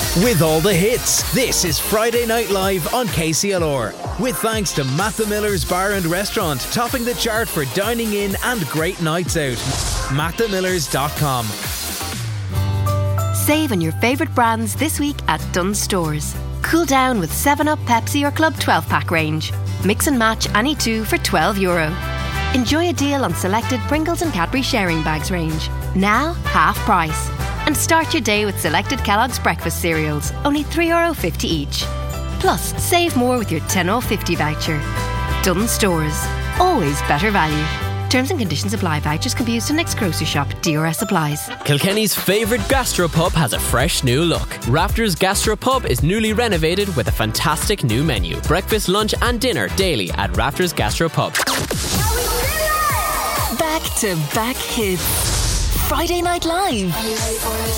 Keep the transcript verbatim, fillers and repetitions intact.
With all the hits, this is Friday Night Live on K C L R. With thanks to Matt the Miller's Bar and Restaurant, topping the chart for dining in and great nights out. matt the millers dot com. Save on your favourite brands this week at Dunnes Stores. Cool down with seven up, Pepsi or Club twelve pack range. Mix and match any two for twelve euro. Enjoy a deal on selected Pringles and Cadbury sharing bags range. Now, half price. And start your day with selected Kellogg's breakfast cereals, only three euro fifty each. Plus, save more with your ten euro fifty voucher. Dunnes Stores. Always better value. Terms and conditions apply. Vouchers can be used in next grocery shop. D R S applies. Kilkenny's favourite gastropub has a fresh new look. Rafters Gastropub is newly renovated with a fantastic new menu. Breakfast, lunch and dinner daily at Rafters Gastropub. Back to back hits. Friday Night Live.